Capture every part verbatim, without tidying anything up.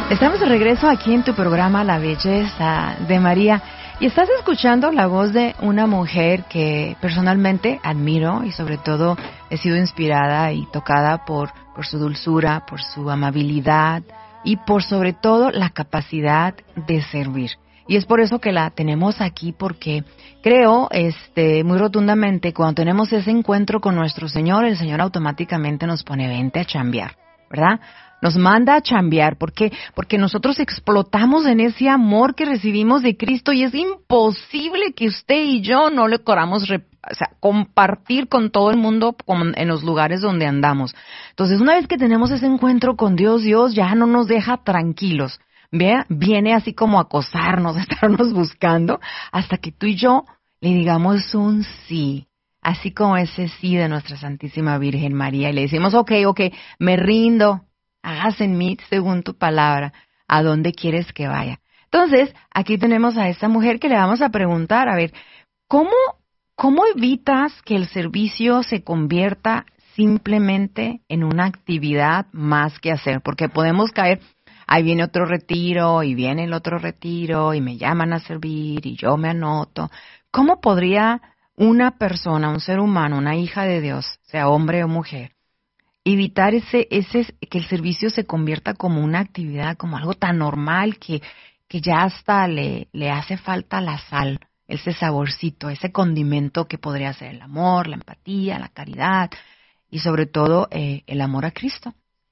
Estamos de regreso aquí en tu programa La Belleza de María y estás escuchando la voz de una mujer que personalmente admiro y sobre todo he sido inspirada y tocada por, por su dulzura, por su amabilidad y por sobre todo la capacidad de servir. Y es por eso que la tenemos aquí, porque creo este, muy rotundamente cuando tenemos ese encuentro con nuestro Señor, el Señor automáticamente nos pone vente a chambear, ¿verdad? Nos manda a chambear. ¿Por qué? Porque nosotros explotamos en ese amor que recibimos de Cristo y es imposible que usted y yo no le queramos rep- o sea, compartir con todo el mundo en los lugares donde andamos. Entonces, una vez que tenemos ese encuentro con Dios, Dios ya no nos deja tranquilos. Vea, viene así como a acosarnos, a estarnos buscando, hasta que tú y yo le digamos un sí. Así como ese sí de nuestra Santísima Virgen María. Y le decimos, ok, ok, me rindo. Hágase en mí según tu palabra, ¿a dónde quieres que vaya? Entonces, aquí tenemos a esta mujer que le vamos a preguntar, a ver, ¿cómo, cómo evitas que el servicio se convierta simplemente en una actividad más que hacer? Porque podemos caer, ahí viene otro retiro, y viene el otro retiro, y me llaman a servir, y yo me anoto. ¿Cómo podría una persona, un ser humano, una hija de Dios, sea hombre o mujer, evitar ese, ese, que el servicio se convierta como una actividad, como algo tan normal que, que ya hasta le, le hace falta la sal, ese saborcito, ese condimento que podría ser el amor, la empatía, la caridad y sobre todo eh, el amor a Cristo?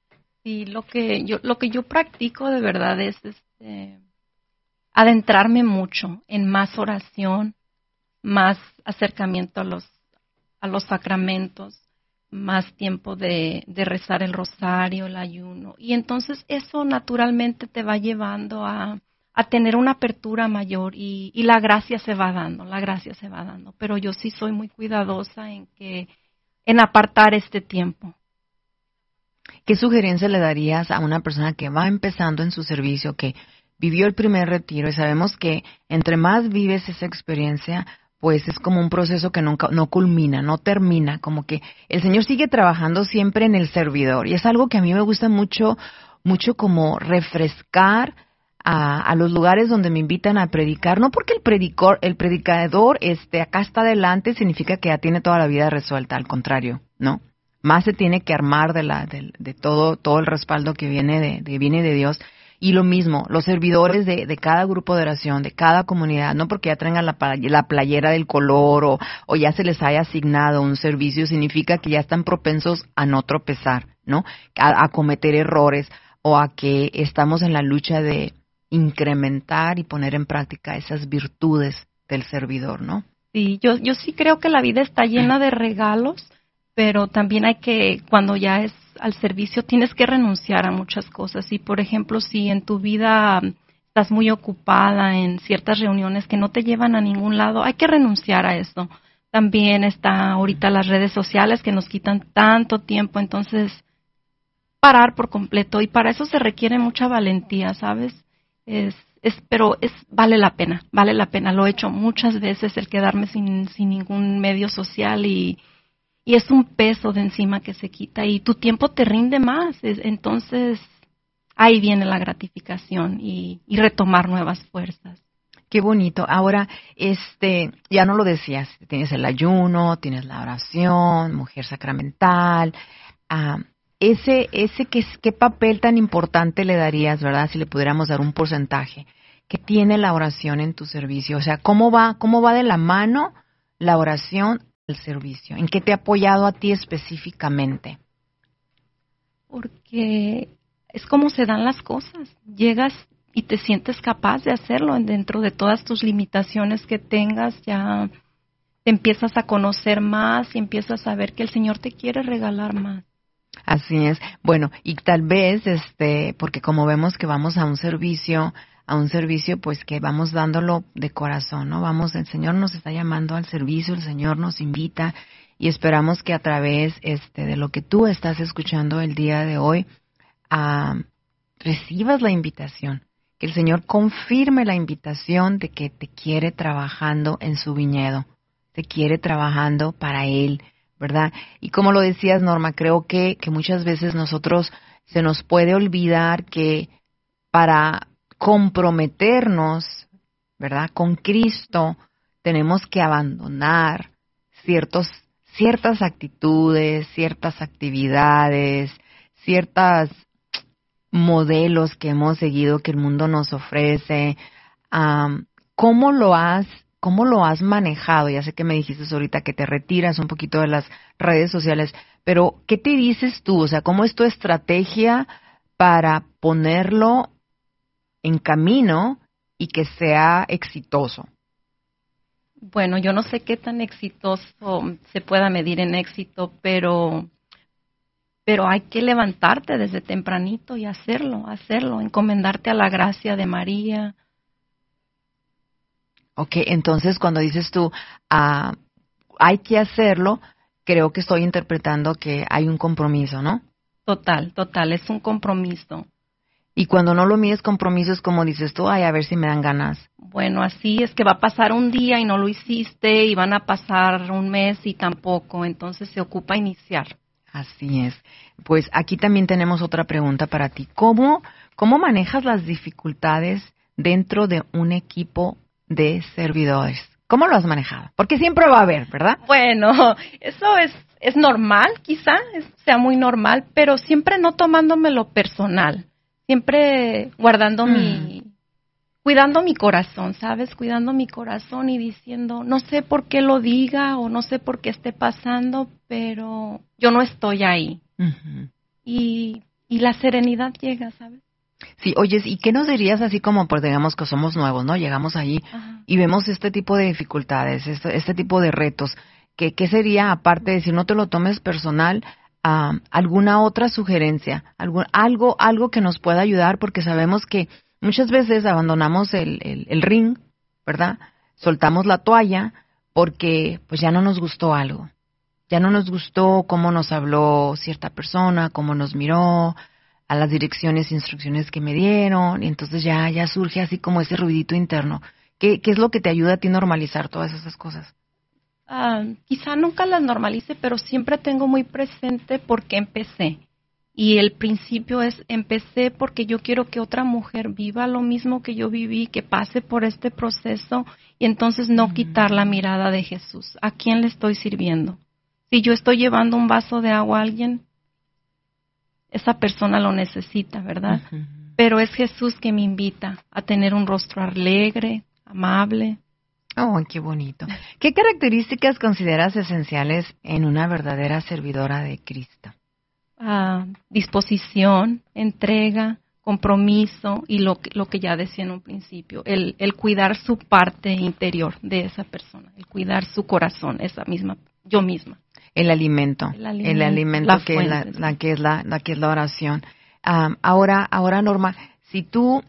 Sí, lo que yo, lo que yo practico de verdad es este, adentrarme mucho en más oración, más acercamiento a los, a los sacramentos, más tiempo de, de rezar el rosario, el ayuno. Y entonces eso naturalmente te va llevando a, a tener una apertura mayor y, y la gracia se va dando, la gracia se va dando. Pero yo sí soy muy cuidadosa en que en apartar este tiempo. ¿Qué sugerencia le darías a una persona que va empezando en su servicio, que vivió el primer retiro y sabemos que entre más vives esa experiencia, pues es como un proceso que nunca, no culmina, no termina, como que el Señor sigue trabajando siempre en el servidor. Y es algo que a mí me gusta mucho, mucho como refrescar a, a los lugares donde me invitan a predicar, no porque el predicor, el predicador este, acá está adelante significa que ya tiene toda la vida resuelta, al contrario, ¿no? Más se tiene que armar de la, de, de todo, todo el respaldo que viene de, de, viene de Dios. Y lo mismo, los servidores de, de cada grupo de oración, de cada comunidad, no porque ya tengan la, la playera del color o, o ya se les haya asignado un servicio, significa que ya están propensos a no tropezar, ¿no? A, a cometer errores o a que estamos en la lucha de incrementar y poner en práctica esas virtudes del servidor, ¿no? Sí, yo, yo sí creo que la vida está llena de regalos, pero también hay que, cuando ya es al servicio, tienes que renunciar a muchas cosas. Y, por ejemplo, si en tu vida estás muy ocupada en ciertas reuniones que no te llevan a ningún lado, hay que renunciar a eso. También está ahorita las redes sociales que nos quitan tanto tiempo, entonces parar por completo. Y para eso se requiere mucha valentía, ¿sabes? Es, es, pero es, vale la pena, vale la pena. Lo he hecho muchas veces, el quedarme sin, sin ningún medio social y Y es un peso de encima que se quita y tu tiempo te rinde más. Entonces, ahí viene la gratificación y, y retomar nuevas fuerzas. Qué bonito. Ahora, este, ya no lo decías, tienes el ayuno, tienes la oración, mujer sacramental. Ah, ese, ese qué, qué papel tan importante le darías, ¿verdad? Si le pudiéramos dar un porcentaje que tiene la oración en tu servicio. O sea, ¿cómo va, cómo va de la mano la oración el servicio? ¿En qué te ha apoyado a ti específicamente? Porque es como se dan las cosas. Llegas y te sientes capaz de hacerlo dentro de todas tus limitaciones que tengas. Ya te empiezas a conocer más y empiezas a ver que el Señor te quiere regalar más. Así es. Bueno, y tal vez, este, porque como vemos que vamos a un servicio, a un servicio, pues que vamos dándolo de corazón, ¿no? Vamos, el Señor nos está llamando al servicio, el Señor nos invita y esperamos que a través, este, de lo que tú estás escuchando el día de hoy, uh, recibas la invitación, que el Señor confirme la invitación de que te quiere trabajando en su viñedo, te quiere trabajando para Él, ¿verdad? Y como lo decías, Norma, creo que, que muchas veces nosotros se nos puede olvidar que para comprometernos, ¿verdad?, con Cristo, tenemos que abandonar ciertos, ciertas actitudes, ciertas actividades, ciertos modelos que hemos seguido que el mundo nos ofrece. Um, ¿Cómo lo has, cómo lo has manejado? Ya sé que me dijiste ahorita que te retiras un poquito de las redes sociales, pero ¿qué te dices tú? O sea, ¿cómo es tu estrategia para ponerlo en camino y que sea exitoso? Bueno, yo no sé qué tan exitoso se pueda medir en éxito, pero, pero hay que levantarte desde tempranito y hacerlo, hacerlo, encomendarte a la gracia de María. Ok, entonces cuando dices tú, uh, hay que hacerlo, creo que estoy interpretando que hay un compromiso, ¿no? Total, total, es un compromiso. Y cuando no lo mides compromiso es como dices tú, ay, a ver si me dan ganas. Bueno, así es que va a pasar un día y no lo hiciste, y van a pasar un mes y tampoco, entonces se ocupa iniciar. Así es. Pues aquí también tenemos otra pregunta para ti. ¿Cómo, cómo manejas las dificultades dentro de un equipo de servidores? ¿Cómo lo has manejado? Porque siempre va a haber, ¿verdad? Bueno, eso es, es normal, quizá, es, sea muy normal, pero siempre no tomándomelo personal. Siempre guardando mm. mi, cuidando mi corazón, ¿sabes? Cuidando mi corazón y diciendo, no sé por qué lo diga o no sé por qué esté pasando, pero yo no estoy ahí. Uh-huh. Y, y la serenidad llega, ¿sabes? Sí, oyes, ¿y qué nos dirías así como, pues digamos que somos nuevos, ¿no? Llegamos ahí Ajá. y vemos este tipo de dificultades, este, este tipo de retos. ¿Qué, qué sería, aparte de si no te lo tomes personal, Uh, alguna otra sugerencia, algún, algo, algo que nos pueda ayudar? Porque sabemos que muchas veces abandonamos el, el, el ring, ¿verdad? Soltamos la toalla porque pues ya no nos gustó algo, ya no nos gustó cómo nos habló cierta persona, cómo nos miró, a las direcciones e instrucciones que me dieron, y entonces ya, ya surge así como ese ruidito interno. ¿Qué, qué es lo que te ayuda a ti a normalizar todas esas cosas? Uh, quizá nunca las normalice, pero siempre tengo muy presente por qué empecé. Y el principio es, empecé porque yo quiero que otra mujer viva lo mismo que yo viví, que pase por este proceso, y entonces no mm. quitar la mirada de Jesús. ¿A quién le estoy sirviendo? Si yo estoy llevando un vaso de agua a alguien, esa persona lo necesita, ¿verdad? Uh-huh. Pero es Jesús que me invita a tener un rostro alegre, amable. ¡Oh, qué bonito! ¿Qué características consideras esenciales en una verdadera servidora de Cristo? Uh, disposición, entrega, compromiso y lo que, lo que ya decía en un principio, el, el cuidar su parte interior de esa persona, el cuidar su corazón, esa misma, yo misma. El alimento, el alimento, el alimento que, es la, la, que es la, la que es la oración. Um, ahora, ahora Norma, si tú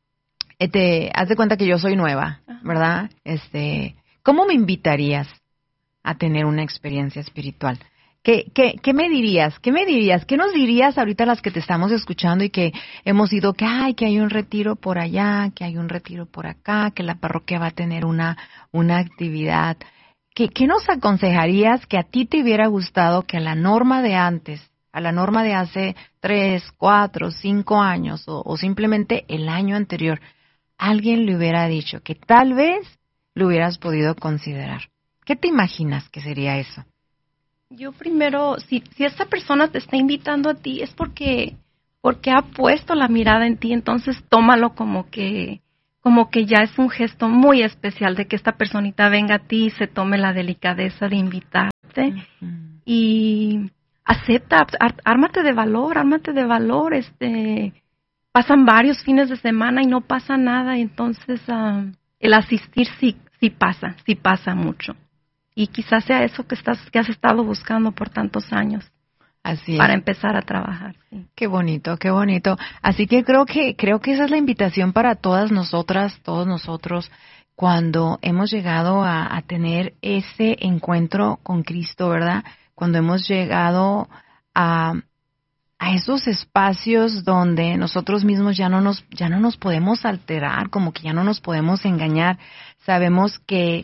te haz de cuenta que yo soy nueva, ¿verdad? Este, ¿cómo me invitarías a tener una experiencia espiritual? ¿Qué, qué, qué me dirías? ¿Qué me dirías? ¿Qué nos dirías ahorita las que te estamos escuchando y que hemos ido que ay, que hay un retiro por allá, que hay un retiro por acá, que la parroquia va a tener una, una actividad? ¿Qué, qué nos aconsejarías que a ti te hubiera gustado que a la Norma de antes, a la Norma de hace tres, cuatro, cinco años o, o simplemente el año anterior, alguien le hubiera dicho que tal vez lo hubieras podido considerar? ¿Qué te imaginas que sería eso? Yo primero, si, si esta persona te está invitando a ti, es porque, porque ha puesto la mirada en ti, entonces tómalo como que, como que ya es un gesto muy especial de que esta personita venga a ti y se tome la delicadeza de invitarte. Uh-huh. Y acepta, ármate de valor, ármate de valor, este... Pasan varios fines de semana y no pasa nada, entonces uh, el asistir sí, sí pasa, sí pasa mucho. Y quizás sea eso que estás, que has estado buscando por tantos años. Así es. Para empezar a trabajar. Sí. Qué bonito, qué bonito. Así que creo que creo que esa es la invitación para todas nosotras, todos nosotros, cuando hemos llegado a, a tener ese encuentro con Cristo, ¿verdad? Cuando hemos llegado a a esos espacios donde nosotros mismos ya no nos ya no nos podemos alterar, como que ya no nos podemos engañar. Sabemos que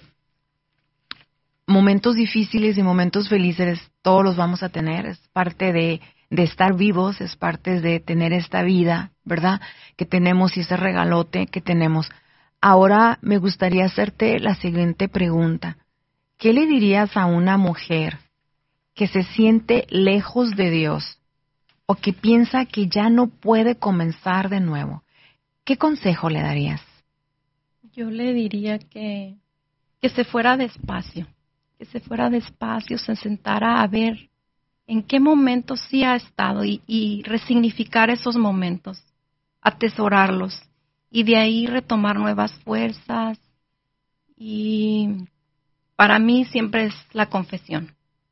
momentos difíciles y momentos felices todos los vamos a tener, es parte de, de estar vivos, es parte de tener esta vida, ¿verdad? Que tenemos y ese regalote que tenemos. Ahora me gustaría hacerte la siguiente pregunta. ¿Qué le dirías a una mujer que se siente lejos de Dios o que piensa que ya no puede comenzar de nuevo? ¿Qué consejo le darías? Yo le diría que, que se fuera despacio, que se fuera despacio, se sentara a ver en qué momentos sí ha estado y, y resignificar esos momentos, atesorarlos y de ahí retomar nuevas fuerzas. Y para mí siempre es la confesión.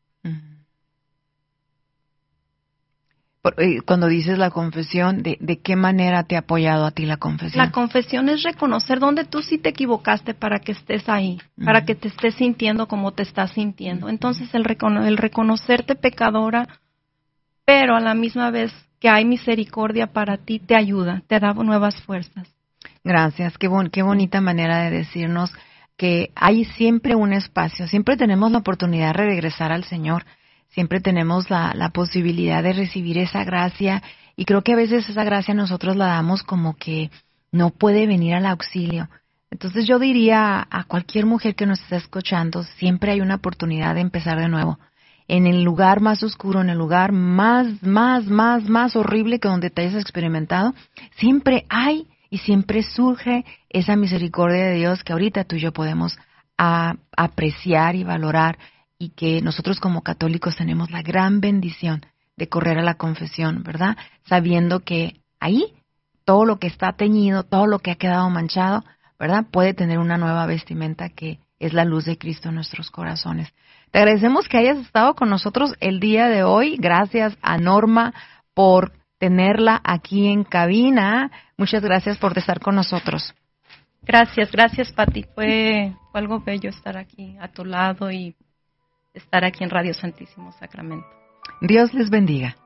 Cuando dices la confesión, ¿de, ¿de qué manera te ha apoyado a ti la confesión? La confesión es reconocer dónde tú sí te equivocaste para que estés ahí, uh-huh. para que te estés sintiendo como te estás sintiendo. Entonces el, recono- el reconocerte pecadora, pero a la misma vez que hay misericordia para ti, te ayuda, te da nuevas fuerzas. Gracias, qué, bon- qué bonita manera de decirnos que hay siempre un espacio, siempre tenemos la oportunidad de regresar al Señor. Siempre tenemos la, la posibilidad de recibir esa gracia y creo que a veces esa gracia nosotros la damos como que no puede venir al auxilio. Entonces yo diría a cualquier mujer que nos esté escuchando, siempre hay una oportunidad de empezar de nuevo. En el lugar más oscuro, en el lugar más, más, más, más horrible que donde te hayas experimentado, siempre hay y siempre surge esa misericordia de Dios que ahorita tú y yo podemos a, apreciar y valorar. Y que nosotros como católicos tenemos la gran bendición de correr a la confesión, ¿verdad? Sabiendo que ahí todo lo que está teñido, todo lo que ha quedado manchado, ¿verdad? Puede tener una nueva vestimenta que es la luz de Cristo en nuestros corazones. Te agradecemos que hayas estado con nosotros el día de hoy. Gracias a Norma por tenerla aquí en cabina. Muchas gracias por estar con nosotros. Gracias, gracias, Pati. Fue, fue algo bello estar aquí a tu lado y estar aquí en Radio Santísimo Sacramento. Dios les bendiga.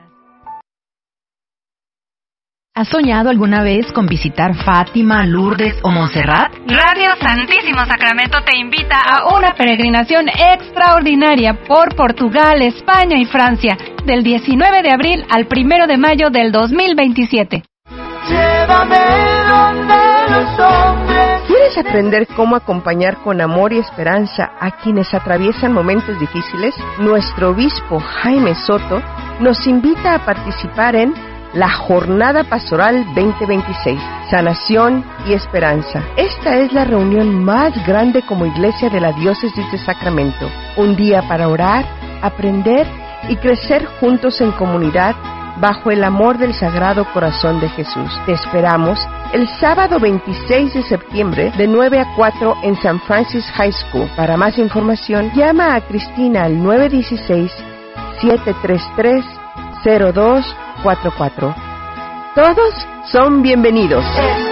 ¿Has soñado alguna vez con visitar Fátima, Lourdes o Montserrat? Radio Santísimo Sacramento te invita a una peregrinación extraordinaria por Portugal, España y Francia, del diecinueve de abril al primero de mayo del dos mil veintisiete. Llévame donde los hombres. ¿Quieres aprender cómo acompañar con amor y esperanza a quienes atraviesan momentos difíciles? Nuestro obispo Jaime Soto nos invita a participar en la Jornada Pastoral veinte veintiséis, Sanación y Esperanza. Esta es la reunión más grande como iglesia de la diócesis de Sacramento. Un día para orar, aprender y crecer juntos en comunidad bajo el amor del Sagrado Corazón de Jesús. Te esperamos el sábado veintiséis de septiembre de nueve a cuatro en San Francis High School. Para más información, llama a Cristina al nueve uno seis, siete tres tres, cero dos cuatro cuatro. Todos son bienvenidos.